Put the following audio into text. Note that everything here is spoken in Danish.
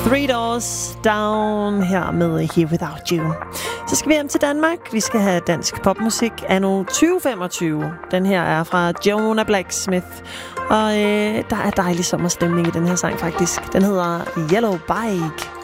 Three Doors Down her med Here Without You. Så skal vi hjem til Danmark. Vi skal have dansk popmusik anno 2025. Den her er fra Jonah Blacksmith. Og der er dejlig sommerstemning i den her sang faktisk. Den hedder Yellow Bike.